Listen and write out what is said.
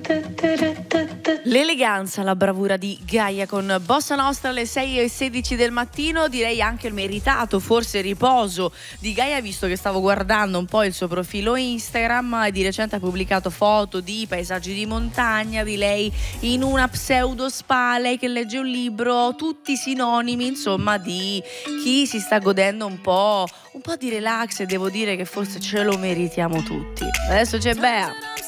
L'eleganza, la bravura di Gaia con Bossa Nostra alle 6:16 del mattino, direi anche il meritato forse riposo di Gaia, visto che stavo guardando un po' il suo profilo Instagram e di recente ha pubblicato foto di paesaggi di montagna, di lei in una pseudo spa, lei che legge un libro, tutti sinonimi insomma di chi si sta godendo un po' di relax, e devo dire che forse ce lo meritiamo tutti. Adesso c'è Bea.